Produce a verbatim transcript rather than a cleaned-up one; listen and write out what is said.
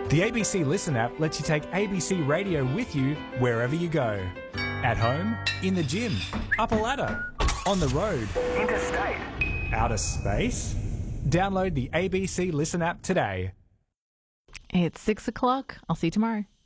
The A B C Listen app lets you take A B C Radio with you wherever you go. At home, in the gym, up a ladder, on the road, interstate, outer space. Download the A B C Listen app today. It's six o'clock. I'll see you tomorrow.